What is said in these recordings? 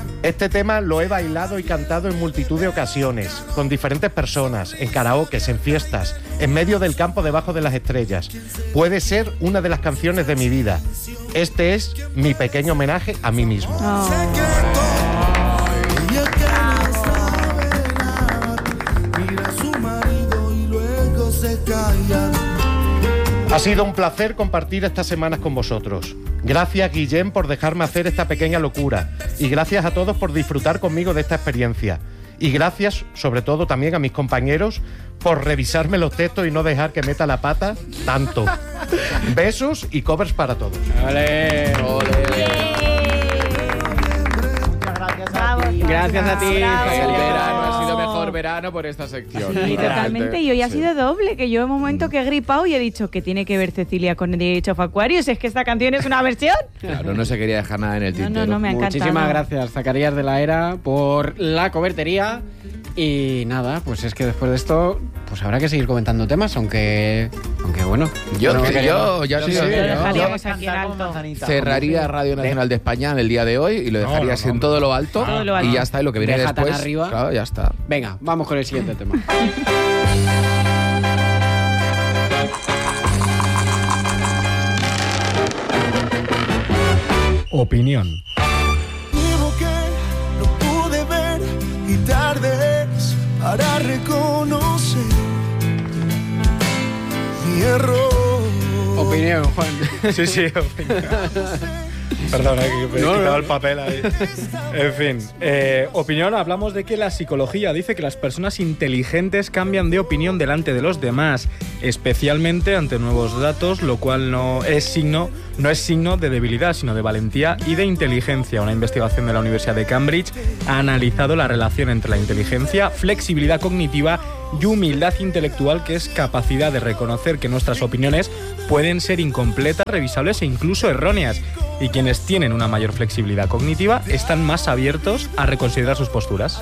Este tema lo he bailado y cantado en multitud de ocasiones, con diferentes personas, en karaokes, en fiestas, en medio del campo debajo de las estrellas. Puede ser una de las canciones de mi vida. Este es mi pequeño homenaje a mí mismo. Ha sido un placer compartir estas semanas con vosotros. Gracias, Guillem, por dejarme hacer esta pequeña locura. Y gracias a todos por disfrutar conmigo de esta experiencia. Y gracias, sobre todo, también a mis compañeros por revisarme los textos y no dejar que meta la pata tanto. Besos y covers para todos. ¡Olé! ¡Olé! Gracias a ti. El verano ha sido mejor verano por esta sección. Sí, totalmente. Y hoy ha sido doble, que yo en un momento que he gripado y he dicho que tiene que ver Cecilia con The Age of Aquarius. Es que esta canción es una versión. Claro, no se quería dejar nada en el tintero. No, me ha encantado. Muchísimas gracias, Zacarías de la Era, por la cobertería. Y nada, pues es que después de esto, pues habrá que seguir comentando temas, aunque bueno. Yo dejaríamos aquí en alto. Cerraría Radio Nacional de España en el día de hoy y lo dejaría en todo lo alto. Y ya está, y lo que viene Deja después, tan arriba. claro, ya está. Venga, vamos con el siguiente tema. Opinión. Y tardes para reconocer mi error. Opinión, Juan. Sí, opinión. Perdona, que me he quitado el papel ahí. En fin, opinión, hablamos de que la psicología dice que las personas inteligentes cambian de opinión delante de los demás, especialmente ante nuevos datos, lo cual no es signo de debilidad, sino de valentía y de inteligencia. Una investigación de la Universidad de Cambridge ha analizado la relación entre la inteligencia, flexibilidad cognitiva y humildad intelectual, que es capacidad de reconocer que nuestras opiniones pueden ser incompletas, revisables e incluso erróneas. Y quienes tienen una mayor flexibilidad cognitiva están más abiertos a reconsiderar sus posturas.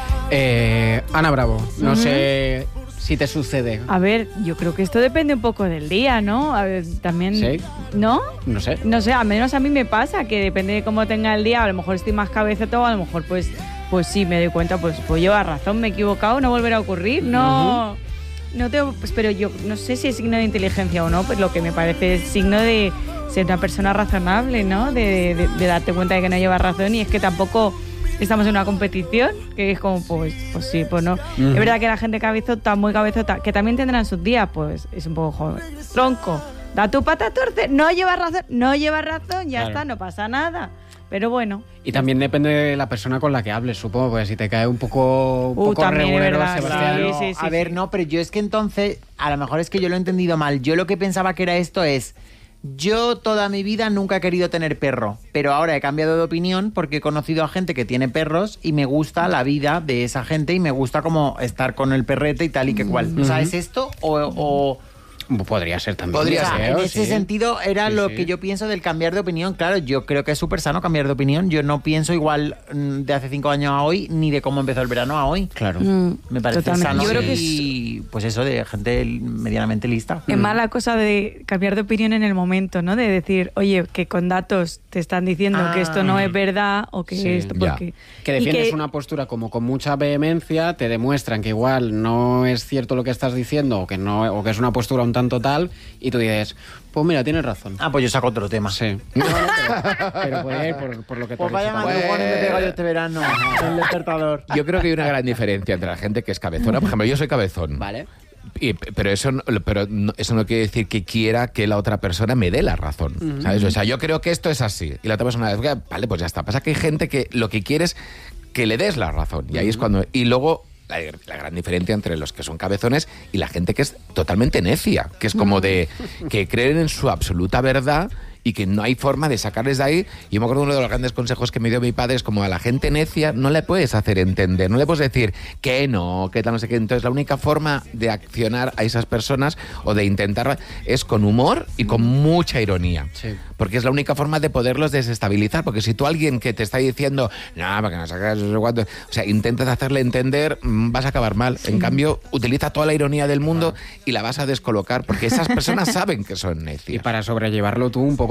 Ana Bravo, no sé si te sucede. A ver, yo creo que esto depende un poco del día, ¿no? A ver, también... ¿Sí? ¿No? No sé. No sé, al menos a mí me pasa que depende de cómo tenga el día, a lo mejor estoy más cabezota o a lo mejor pues sí, me doy cuenta, pues lleva razón, me he equivocado, no volverá a ocurrir, no... No tengo, pues, pero yo no sé si es signo de inteligencia o no, pues lo que me parece es signo de ser una persona razonable, ¿no? De darte cuenta de que no llevas razón, y es que tampoco estamos en una competición, que es como, pues sí, pues no. Es verdad que la gente cabezota, muy cabezota, que también tendrán sus días, pues es un poco joven. Tronco, da tu pata torce, no llevas razón, ya está, no pasa nada. Pero bueno. Y también depende de la persona con la que hables, supongo, porque si te cae un poco regulero, Sebastián. Sí, a ver, no, pero yo es que entonces, a lo mejor es que yo lo he entendido mal. Yo lo que pensaba que era esto es, yo toda mi vida nunca he querido tener perro, pero ahora he cambiado de opinión porque he conocido a gente que tiene perros y me gusta la vida de esa gente y me gusta como estar con el perrete y tal y que cual. O sea, ¿es esto o podría ser también? Podría ser. En ese sentido era lo que yo pienso del cambiar de opinión. Claro, yo creo que es súper sano cambiar de opinión. Yo no pienso igual de hace 5 años a hoy, ni de cómo empezó el verano a hoy. Claro. Me parece Totalmente. sano. Yo creo que y pues eso, de gente medianamente lista. Es más la cosa de cambiar de opinión en el momento, ¿no? De decir, oye, que con datos te están diciendo que esto no es verdad o que esto porque... Que defiendes una postura como con mucha vehemencia, te demuestran que igual no es cierto lo que estás diciendo o que es una postura un tanto tal, y tú dices, pues mira, tienes razón. Pues yo saco otro tema. Sí. Pero puede ir por lo que te pues vaya madrugón me pego yo este verano. El despertador. Yo creo que hay una gran diferencia entre la gente que es cabezona. Por ejemplo, yo soy cabezón. Vale. Pero eso no quiere decir que quiera que la otra persona me dé la razón, ¿sabes? O sea, yo creo que esto es así y la otra persona dice, vale, pues ya está. Pasa que hay gente que lo que quiere es que le des la razón y ahí es cuando... Y luego la gran diferencia entre los que son cabezones y la gente que es totalmente necia, que es como de que creen en su absoluta verdad y que no hay forma de sacarles de ahí. Y yo me acuerdo de uno de los grandes consejos que me dio mi padre es como a la gente necia no le puedes hacer entender, no le puedes decir que no, que tal, no sé qué. Entonces la única forma de accionar a esas personas o de intentar es con humor y con mucha ironía. Sí. Porque es la única forma de poderlos desestabilizar. Porque si tú alguien que te está diciendo, no, para que no sacas eso, cuánto, o sea, intentas hacerle entender, vas a acabar mal. En cambio, utiliza toda la ironía del mundo y la vas a descolocar, porque esas personas saben que son necias. Y para sobrellevarlo tú un poco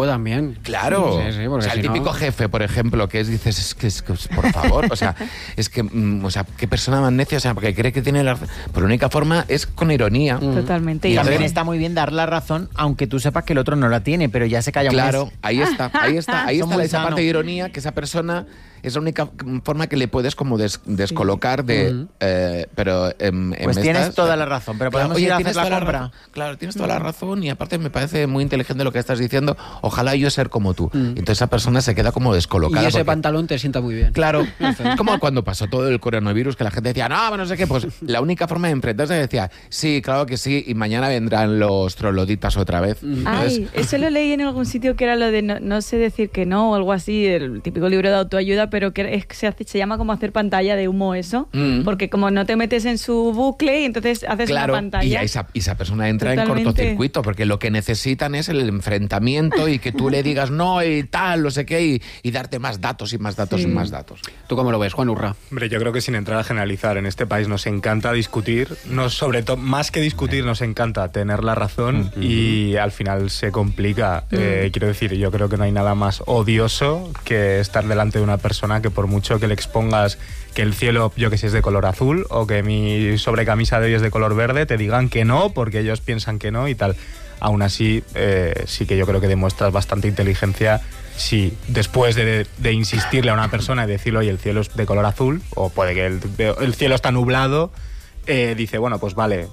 poco también. Claro. Sí, sí, o sea, el típico jefe, por ejemplo, que dices, es que, por favor, o sea, es que, qué persona más necia, o sea, porque cree que tiene la razón. Pero la única forma es con ironía. Totalmente. Y Y también además- está muy bien dar la razón, aunque tú sepas que el otro no la tiene, pero ya se calla un Claro, mes. ahí está Son muy esa sano. parte de ironía, que esa persona es la única forma que le puedes como descolocar de... pero Pues tienes toda la razón, pero podemos ir a hacer tienes la toda compra. razón. Claro, tienes toda la razón y aparte me parece muy inteligente lo que estás diciendo. Ojalá yo ser como tú. Entonces esa persona se queda como Y descolocada. ese porque- pantalón te sienta muy bien. Claro, es como cuando pasó todo el coronavirus, que la gente decía, no sé qué, pues la única forma de enfrentarse decía, sí, claro que sí, y mañana vendrán los troloditas otra vez. Ay, eso lo leí en algún sitio que era lo de no sé decir que no o algo así, el típico libro de autoayuda, pero que se llama como hacer pantalla de humo eso, porque como no te metes en su bucle y entonces haces Claro, una pantalla. y esa persona entra en Totalmente. cortocircuito, porque lo que necesitan es el enfrentamiento y que tú le digas no y tal, no sé qué, y darte más datos y más datos y más datos. ¿Tú cómo lo ves, Juan Urra? Hombre, yo creo que sin entrar a generalizar, en este país nos encanta discutir, sobre todo, más que discutir, nos encanta tener la razón y al final se complica. Quiero decir, yo creo que no hay nada más odioso que estar delante de una persona que por mucho que le expongas que el cielo, yo que sé, es de color azul o que mi sobrecamisa de hoy es de color verde, te digan que no porque ellos piensan que no y tal. Aún así, sí que yo creo que demuestras bastante inteligencia si después de insistirle a una persona y decirle, oye, el cielo es de color azul, o puede que el cielo está nublado, dice, bueno, pues vale,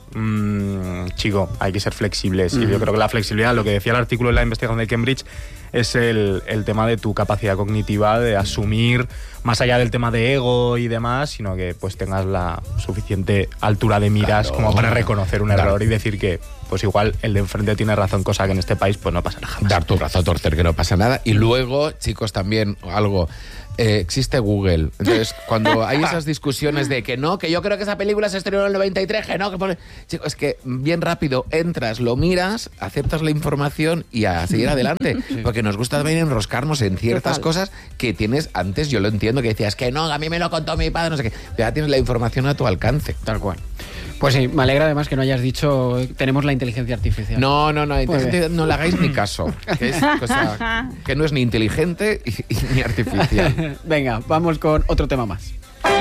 chico, hay que ser flexibles. Y yo creo que la flexibilidad, lo que decía el artículo de la investigación de Cambridge, es el tema de tu capacidad cognitiva de asumir, más allá del tema de ego y demás, sino que pues tengas la suficiente altura de miras como para reconocer un error y decir que pues igual el de enfrente tiene razón, cosa que en este país pues no pasará jamás. Dar tu brazo a torcer, que no pasa nada. Y luego, chicos, también algo... existe Google. Entonces, cuando hay esas discusiones de que no, que yo creo que esa película se estrenó en el 93, que no, que pone... Chicos, es que bien rápido entras, lo miras, aceptas la información y a seguir adelante. Porque nos gusta también enroscarnos en ciertas cosas que tienes antes, yo lo entiendo, que decías que no, a mí me lo contó mi padre, no sé qué. Pero ya tienes la información a tu alcance. Tal cual. Pues sí, me alegra además que no hayas dicho tenemos la inteligencia artificial. No, Muy bien. no le hagáis ni caso. Que es cosa que no es ni inteligente y ni artificial. Venga, vamos con otro tema más.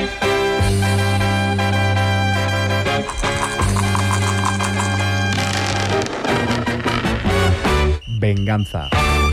Venganza.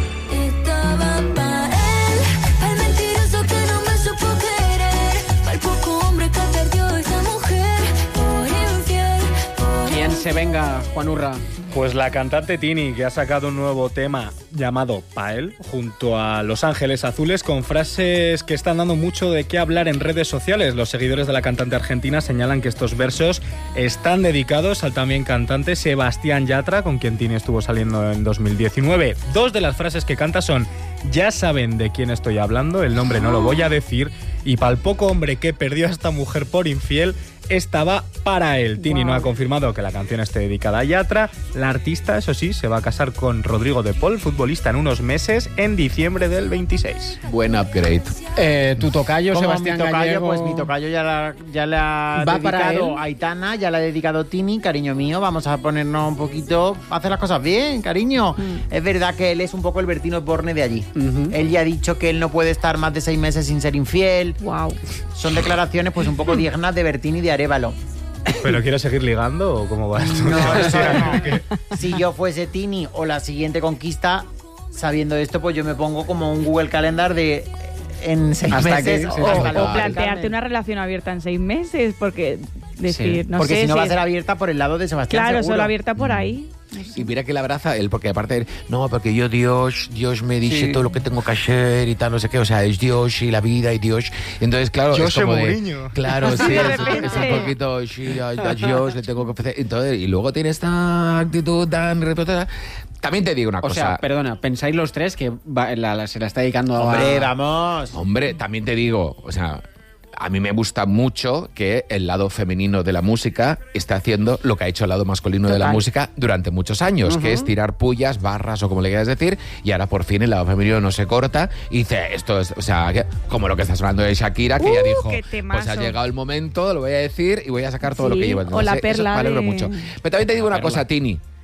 Estaba pa' él, pa'l mentiroso que no me supo querer, pa'l poco hombre que perdió esa mujer, por infiel, por ¿Quién se venga, Juan Urra? Pues la cantante Tini, que ha sacado un nuevo tema llamado Pael, junto a Los Ángeles Azules, con frases que están dando mucho de qué hablar en redes sociales. Los seguidores de la cantante argentina señalan que estos versos están dedicados al también cantante Sebastián Yatra, con quien Tini estuvo saliendo en 2019. Dos de las frases que canta son: ya saben de quién estoy hablando, el nombre no lo voy a decir, y pa'l poco hombre que perdió a esta mujer por infiel, estaba para él. Tini no ha confirmado que la canción esté dedicada a Yatra. La artista, eso sí, se va a casar con Rodrigo de Paul, futbolista, en unos meses, en diciembre del 26. Buen upgrade. Tu tocayo, Como Sebastián mi tocayo, Gallego... pues mi tocayo ya le ha ¿Va para dedicado él? a Aitana, ya le ha dedicado Tini, cariño mío, vamos a ponernos un poquito, a hacer las cosas bien, cariño. Es verdad que él es un poco el Bertino Osborne de allí. Él ya ha dicho que él no puede estar más de 6 meses sin ser infiel. Wow. Son declaraciones pues un poco dignas de Bertini y de Arévalo. ¿Pero quieres seguir ligando o cómo va esto? No, eso no. Si yo fuese Tini o la siguiente conquista, sabiendo esto, pues yo me pongo como un Google Calendar de en 6 Hasta meses que- o, sí, O, hasta hasta o la- plantearte Carmen. una relación abierta en 6 meses, porque decir, no Porque sé si no va a es- ser abierta por el lado de Sebastián. Claro, seguro. solo abierta por ahí. Y mira que le abraza él, porque aparte, no, porque yo Dios me dice Sí. todo lo que tengo que hacer y tal, no sé qué, o sea, es Dios y la vida y Dios. Y entonces, claro, Yo es soy como Mourinho. claro, sí, De es repente. un poquito, sí, a Dios le tengo que ofrecer. Entonces, y luego tiene esta actitud tan respetuosa. También te digo una O cosa. sea, perdona, ¿pensáis los tres que se la está dedicando Hombre, a... vamos. Hombre, también te digo, o sea, a mí me gusta mucho que el lado femenino de la música esté haciendo lo que ha hecho el lado masculino de la Total. música durante muchos años, que es tirar pullas, barras o como le quieras decir, y ahora por fin el lado femenino no se corta y dice, esto es, o sea, como lo que estás hablando de Shakira, que ya dijo, qué temazo. pues ha llegado el momento, lo voy a decir y voy a sacar todo lo Sí, que llevo. o la Eso perla me alegro de- mucho. Pero también te digo una perla. cosa, Tini.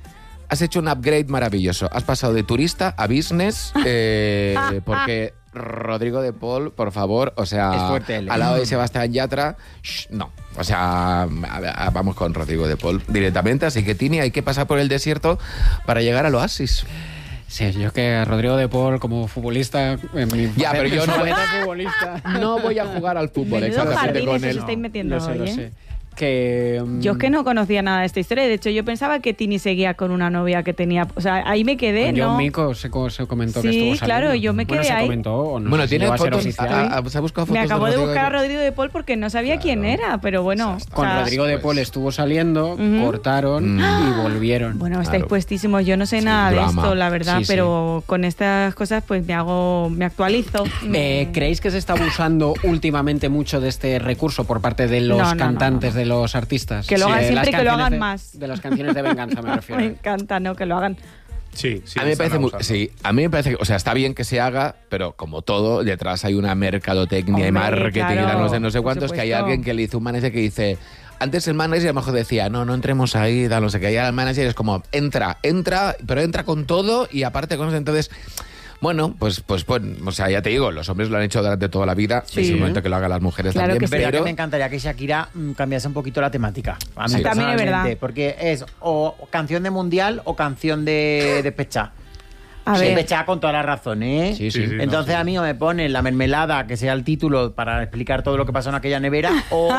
has hecho un upgrade maravilloso. Has pasado de turista a business, porque Rodrigo de Paul, por favor, o sea, Es fuerte él, ¿eh? al lado de Sebastián Yatra, no. O sea, vamos con Rodrigo de Paul directamente, así que Tini, hay que pasar por el desierto para llegar al oasis. Sí, yo es que Rodrigo de Paul como futbolista... Ya, pero yo no voy, futbolista. no voy a jugar al fútbol Menudo exactamente jardines con os él. estáis metiendo Lo sé, hoy, lo ¿eh? sé. Que, Yo es que no conocía nada de esta historia. De hecho, yo pensaba que Tini seguía con una novia que tenía... O sea, ahí me quedé, con John ¿no? Mico se comentó que Sí, estuvo saliendo. claro, yo me Bueno, quedé se ahí. comentó, o no Bueno, sé si tiene va a ser fotos. oficial. ¿Se ha buscado fotos Me acabo de Rodrigo buscar a Paul? Rodrigo de Paul porque no sabía quién era, pero bueno. Con o sea, Rodrigo de Paul estuvo saliendo, cortaron y volvieron. Bueno, estáis Claro. puestísimos. Yo no sé nada de drama. esto, la verdad, Sí, sí. pero con estas cosas pues me actualizo. ¿Creéis que se está abusando últimamente mucho de este recurso por parte de los No, no, cantantes, no. de los artistas? Que lo hagan las siempre, que lo canciones hagan de- más. De las canciones de venganza, me Me refiero. encanta, ¿no? Que lo hagan. Sí, sí. A mí me están parece abusando. a mí me parece que, o sea, está bien que se haga, pero como todo, detrás hay una mercadotecnia y Hombre, marketing y claro, no sé por cuántos, que hay supuesto. alguien que le hizo un manager que dice, antes el manager a lo mejor decía, no entremos ahí, no sé qué, y ahora el manager es como, entra, pero entra con todo y aparte con eso, entonces... Bueno, pues, o sea, ya te digo, los hombres lo han hecho durante toda la vida, Sí. es el momento que lo hagan las mujeres Claro también, que sí. Pero pero... que me encantaría que Shakira cambiase un poquito la temática. A mí Sí. También es personalmente, verdad. Porque es o canción de mundial o canción de despechá. A ver. Despechá con toda la razón, ¿eh? Sí, sí. Sí, Entonces no, sí. a mí o me ponen la mermelada, que sea el título para explicar todo lo que pasó en aquella nevera, o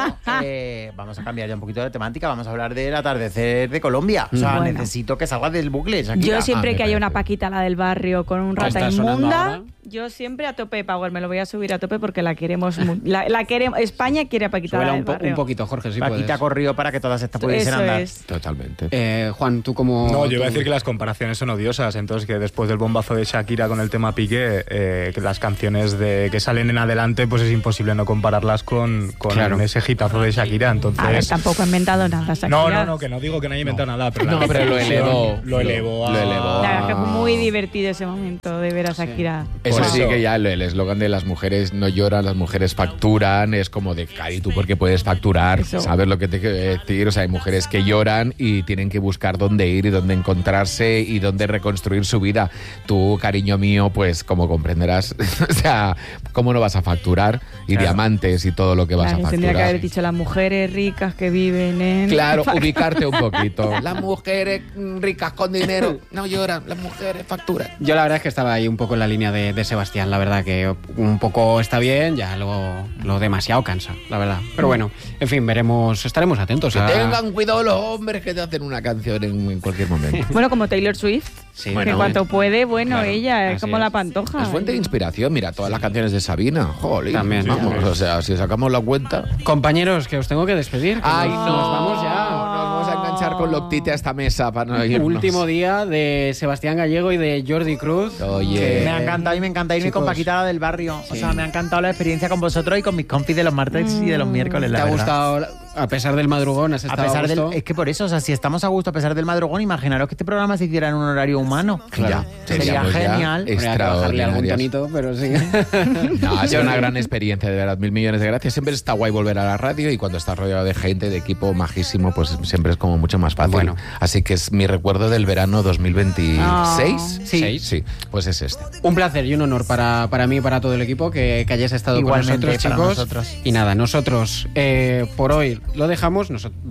vamos a cambiar ya un poquito de temática, vamos a hablar del atardecer de Colombia. O sea, Bueno. necesito que salga del bucle, Shakira. Yo siempre me que haya una parece. Paquita, la del barrio, con un Ah, rata está sonando inmunda, ahora. yo siempre a tope de Power. Me lo voy a subir a tope porque la queremos. La queremos. España quiere a Paquita, Súbela la un, del barrio. un poquito, Jorge, si Paquita puedes. corrió para que todas estas pudiesen Eso andar. es. Totalmente. Juan, tú como... No, yo iba a tú- decir que las comparaciones son odiosas, entonces que después del bombazo de Shakira con el tema Piqué, que las canciones que salen en adelante, pues es imposible no compararlas con Claro. ese hitazo de Shakira, entonces... A ver, tampoco he inventado nada, Shakira. No, que no digo que no haya inventado nada, pero No, pero lo elevó. Lo elevó. Lo elevó. La verdad es que fue muy divertido ese momento de ver a Shakira. Eso Por sí eso. que ya el eslogan de las mujeres no lloran, las mujeres facturan, es como de, Cari, ¿tú por qué puedes facturar? Eso. ¿Sabes lo que te quiero decir? O sea, hay mujeres que lloran y tienen que buscar dónde ir y dónde encontrarse y dónde reconstruir su vida. Tú, cariño mío, pues como comprenderás, o sea, ¿cómo no vas a facturar? Y Claro. diamantes y todo lo que vas Claro, a tendría que facturar. haber dicho las mujeres ricas que viven en... Claro, ubicarte un poquito. Las mujeres ricas con dinero no lloran, las mujeres facturan. Yo la verdad es que estaba ahí un poco en la línea de Sebastián, la verdad que un poco está bien, ya lo demasiado cansa, la verdad. Pero bueno, en fin, estaremos atentos Que a... tengan cuidado los hombres que te hacen una canción en cualquier momento. Bueno, como Taylor Swift, Sí, que Bueno, cuanto puede, bueno, claro, ella es así como es. la pantoja. Es fuente de inspiración, mira, todas las canciones de Sabina, jolín, También, vamos, también. o sea, si sacamos la cuenta... Compañeros, que os tengo que despedir. que ¡Ay, nos no! vamos ya. Nos vamos a enganchar con Loctite a esta mesa para no irnos. Último día de Sebastián Gallego y de Jordi Cruz. Oye. que- Me ha encantado y me encanta irme con chicos, Paquita la del barrio. O Sí. sea, me ha encantado la experiencia con vosotros y con mis compis de los martes y de los miércoles, ¿Te la ha verdad. gustado, a pesar del madrugón, has A estado pesar gusto? del, es que por eso, o sea, si estamos a gusto a pesar del madrugón, imaginaros que este programa se hiciera en un horario humano. Claro, Sería seríamos ya genial. Habría que bajarle algún extraordinarias. tonito, pero sí. No, ha sido una gran experiencia, de verdad. 1000 millones de gracias. Siempre está guay volver a la radio y cuando estás rodeado de gente, de equipo majísimo, pues siempre es como mucho más fácil. Bueno. Así que es mi recuerdo del verano 2026. Oh. Sí. Sí, pues es este. Un placer y un honor para mí y para todo el equipo que hayáis estado Igualmente, con nosotros, para chicos. nosotros. Y nada, nosotros por hoy lo dejamos.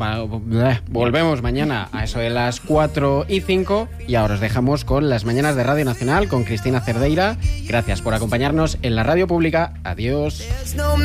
Volvemos mañana a eso de las 4:05 y ahora os dejamos con las mañanas de Radio Nacional con Cristina Cerdeira. Gracias por acompañarnos en la radio pública. Adiós.